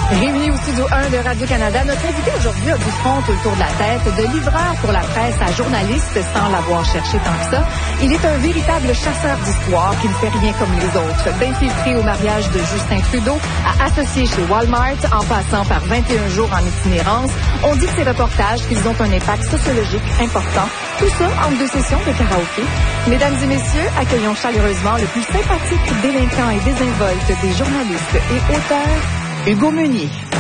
Bienvenue au studio 1 de Radio-Canada. Notre invité aujourd'hui a du front autour de la tête, de livreur pour la presse à journaliste sans l'avoir cherché tant que ça. Il est un véritable chasseur d'histoire qui ne fait rien comme les autres. D'infiltré au mariage de Justin Trudeau à associé chez Walmart en passant par 21 jours en itinérance, on dit de ces reportages qu'ils ont un impact sociologique important. Tout ça entre deux sessions de karaoké. Mesdames et messieurs, accueillons chaleureusement le plus sympathique délinquant et désinvolte des journalistes et auteurs, Hugo Meunier.